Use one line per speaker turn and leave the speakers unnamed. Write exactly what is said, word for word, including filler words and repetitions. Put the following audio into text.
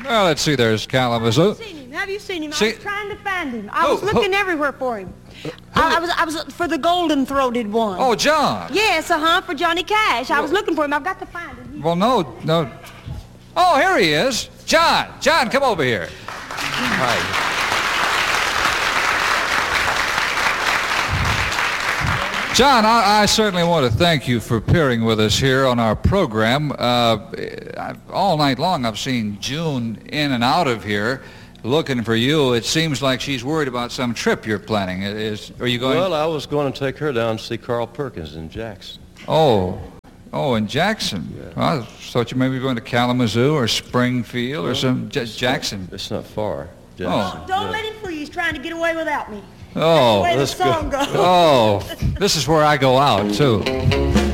Well, let's see. There's Kalamazoo.
Have you seen him? Have you seen him?
See-
I was trying to find him. I
Who-
was looking
who-
everywhere for him. I, I was I was for the golden-throated one.
Oh, John.
Yes, uh-huh, for Johnny Cash. I was looking for him. I've got to find him.
Well, no, no. Oh, here he is. John. John, come over here. Hi. John, I, I certainly want to thank you for appearing with us here on our program. Uh, I've, all night long I've seen June in and out of here looking for you. It seems like she's worried about some trip you're planning. Is, are you going?
Well, I was going to take her down to see Carl Perkins in Jackson.
Oh, oh, in Jackson.
Yeah.
Well, I thought you maybe going to Kalamazoo or Springfield or
Well,
some J- Jackson.
It's not far.
Oh.
Jackson.
Don't
Yeah.
let him fool you. He's trying to get away without me.
Oh,
That's the way the
let's go.
song goes.
oh, this is where I go out too.